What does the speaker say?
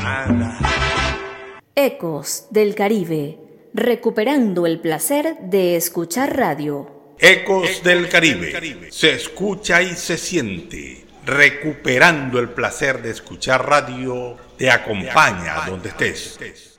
Ecos del Caribe, recuperando el placer de escuchar radio. Ecos del Caribe, se escucha y se siente. Recuperando el placer de escuchar radio, te acompaña donde estés.